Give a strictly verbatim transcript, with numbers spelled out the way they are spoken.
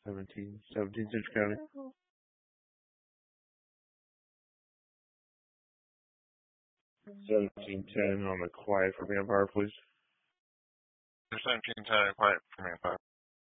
seventeen, seventeen Central County. seventeen ten on the quiet for vampire, please. seventeen ten quiet for vampire.